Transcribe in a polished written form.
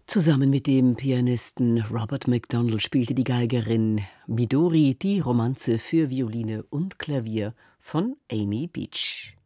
Zusammen mit dem Pianisten Robert McDonald spielte die Geigerin Midori die Romanze für Violine und Klavier von Amy Beach.